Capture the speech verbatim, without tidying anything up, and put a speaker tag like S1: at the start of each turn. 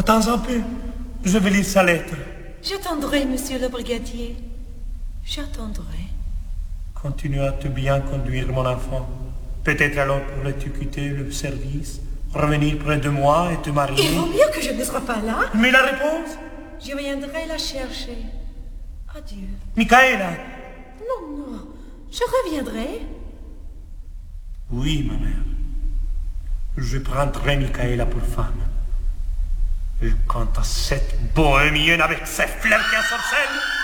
S1: Attends un peu. Je vais lire sa lettre.
S2: J'attendrai, monsieur le brigadier. J'attendrai.
S1: Continue à te bien conduire, mon enfant. Peut-être alors pourrais-tu quitter le service, revenir près de moi et te marier.
S2: Il vaut mieux que je ne sois pas là.
S1: Mais la réponse?
S2: Je viendrai la chercher. Adieu.
S1: Michaela!
S2: Non, non. Je reviendrai.
S1: Oui, ma mère. Je prendrai Michaela pour femme. Et quant à cette bohémienne avec ses fleurs qui ensorcellent,